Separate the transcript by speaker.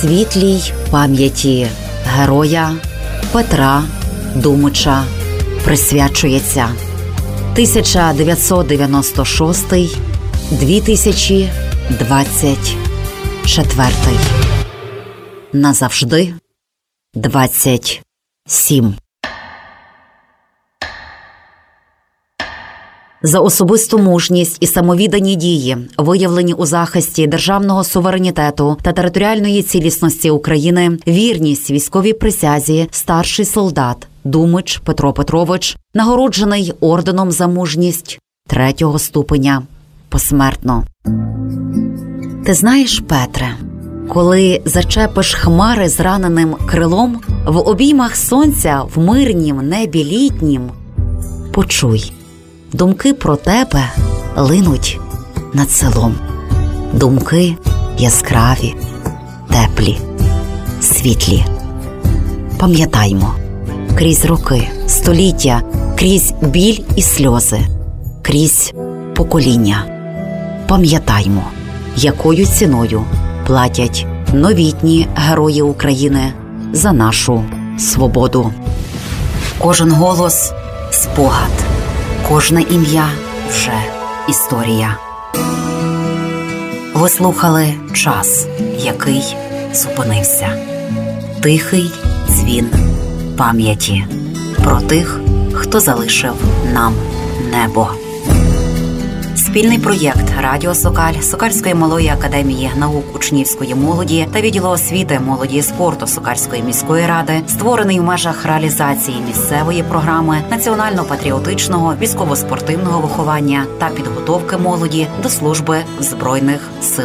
Speaker 1: світлій пам'яті героя Петра Думича присвячується 1926-2024. Назавжди 27. За особисту мужність і самовіддані дії, виявлені у захисті державного суверенітету та територіальної цілісності України, вірність військовій присязі, старший солдат Думич Петро Петрович нагороджений орденом за мужність 3-го ступеня посмертно. Ти знаєш, Петре, коли зачепиш хмари зраненим крилом, в обіймах сонця в мирнім небі літнім, почуй, думки про тебе линуть над селом. Думки яскраві, теплі, світлі. Пам'ятаймо, крізь роки, століття, крізь біль і сльози, крізь покоління. Пам'ятаймо, якою ціною платять новітні герої України за нашу свободу. Кожен голос – спогад, кожне ім'я – вже історія. Ви слухали «Час, який зупинився». Тихий дзвін пам'яті про тих, хто залишив нам небо. Спільний проєкт Радіо Сокаль, Сокальської малої академії наук учнівської молоді та відділу освіти, молоді і спорту Сокальської міської ради, створений в межах реалізації місцевої програми національно-патріотичного військово-спортивного виховання та підготовки молоді до служби в Збройних силах